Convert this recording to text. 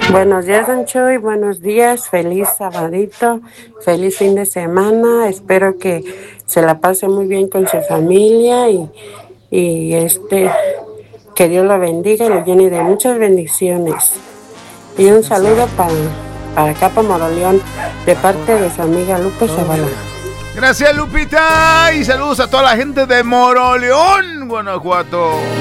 Buenos días, Don Chuy, buenos días, feliz sabadito, feliz fin de semana, espero que se la pase muy bien con su familia y que Dios lo bendiga y lo llene de muchas bendiciones. Y un saludo para acá, para Moroleón, de parte de su amiga Lupe Zavala. Gracias, Lupita, y saludos a toda la gente de Moroleón, Guanajuato.